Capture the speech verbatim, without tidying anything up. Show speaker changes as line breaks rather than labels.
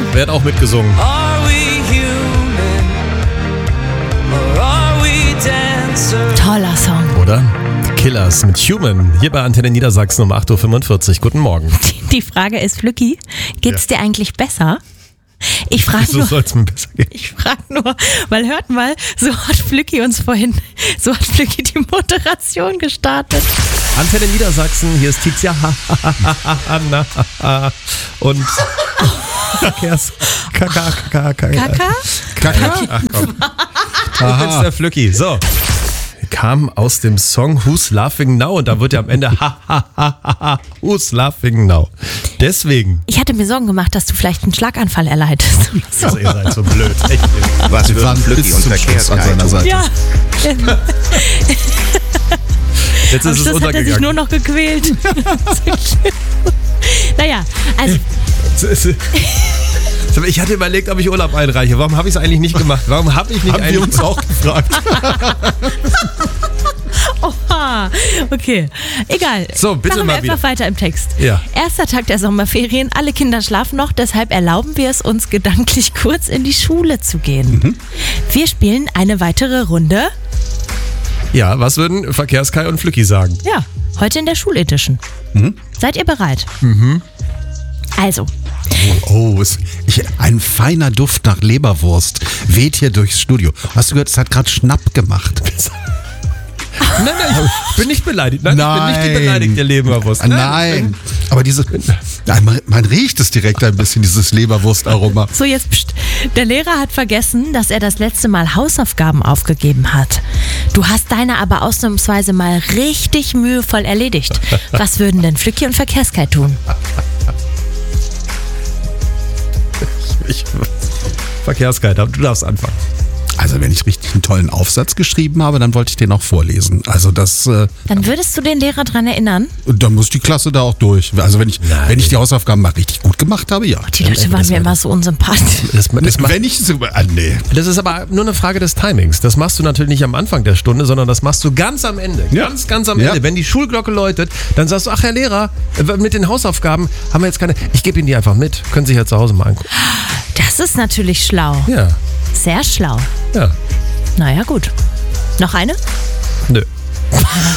Wer hat auch mitgesungen?
Are we human or are we dancers?
Toller Song.
Oder? Killers mit Human. Hier bei Antenne Niedersachsen um acht Uhr fünfundvierzig. Guten Morgen.
Die Frage ist, Flücki, geht's
Ja.
dir eigentlich besser? Ich frage
Wieso
nur,
soll es mir besser gehen?
ich frage nur, weil hört mal, so hat Flücki uns vorhin, so hat Flücki die Moderation gestartet.
Antenne Niedersachsen, hier ist Tizia Hanna und Verkehrs Kaka Kaka
Kaka?
Kaka. Ach komm. Du bist der Flücki. So. Kam aus dem Song Who's Laughing Now und da wird ja am Ende ha ha ha ha Who's Laughing Now. Deswegen.
Ich hatte mir Sorgen gemacht, dass du vielleicht einen Schlaganfall erleidest.
Also ihr seid so blöd. Echt.
Was
Wir
würden
waren
Flücki
bis
und
zum Schluss an seiner
Verkehrsguide
Seite.
Ja.
Jetzt
Am
ist es
Schluss hat er sich
untergegangen.
nur noch gequält. Naja, also
Ich hatte überlegt, ob ich Urlaub einreiche. Warum habe ich es eigentlich nicht gemacht? Warum habe ich nicht
Haben wir
eigentlich
uns auch gefragt.
Oha, okay. Egal.
So, bitte
Machen
mal
wir einfach
wieder.
weiter im Text.
Ja.
Erster Tag der Sommerferien, alle Kinder schlafen noch, deshalb erlauben wir es uns gedanklich kurz in die Schule zu gehen.
Mhm.
Wir spielen eine weitere Runde.
Ja, was würden Verkehrskai und Flücki sagen?
Ja, heute in der Schuledition.
Mhm.
Seid ihr bereit? Also,
Oh, es, ich, ein feiner Duft nach Leberwurst weht hier durchs Studio. Hast du gehört, es hat gerade Schnapp gemacht.
Nein, nein, ich bin nicht beleidigt. Nein, ich bin nicht die beleidigte Leberwurst.
Nein, aber dieses, nein, man, man riecht es direkt ein bisschen, dieses Leberwurstaroma.
so jetzt, pst. Der Lehrer hat vergessen, dass er das letzte Mal Hausaufgaben aufgegeben hat. Du hast deine aber ausnahmsweise mal richtig mühevoll erledigt. Was würden denn Flücki und Verkehrskai tun?
Ich, Verkehrskai, du darfst anfangen.
Also wenn ich richtig einen tollen Aufsatz geschrieben habe, dann wollte ich den auch vorlesen. Also das, äh,
Dann würdest du den Lehrer dran erinnern?
dann muss die Klasse da auch durch. Also wenn ich,
Nein.
wenn ich die Hausaufgaben mal richtig gut gemacht habe, ja.
Die Leute waren mir immer so unsympathisch.
Das, das, macht,
Wenn ich so, ah, nee.
das ist aber nur eine Frage des Timings. Das machst du natürlich nicht am Anfang der Stunde, sondern das machst du ganz am Ende.
Ja.
Ganz, ganz am
Ja.
Ende. Wenn die Schulglocke läutet, dann sagst du, ach Herr Lehrer, mit den Hausaufgaben haben wir jetzt keine... Ich gebe Ihnen die einfach mit. Können Sie sich ja zu Hause mal angucken.
Das ist natürlich schlau.
Ja,
Sehr schlau.
ja.
Naja, gut. Noch eine?
Nö.